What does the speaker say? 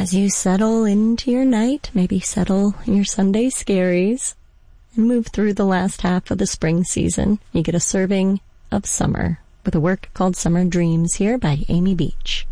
as you settle into your night, maybe settle in your Sunday scaries, and move through the last half of the spring season, you get a serving of summer with a work called Summer Dreams here by Amy Beach.